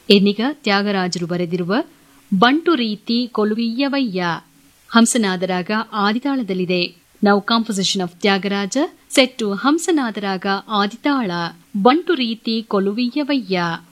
ಎನ್ನಿಗ ತ್ಯಾಗರಾಜರು ಬರೆದಿರುವ ಬಂಟು ರೀತಿ ಕೊಲುವಿಯ್ಯವಯ್ಯ ಹಂಸನಾದರಾಗ ಆದಿತಾಳದಲ್ಲಿದೆ. Now composition of Tyagaraja set to ಹಂಸನಾದರಾಗ ಆದಿತಾಳ ಬಂಟು ರೀತಿ ಕೊಲುವಿಯ್ಯವಯ್ಯ.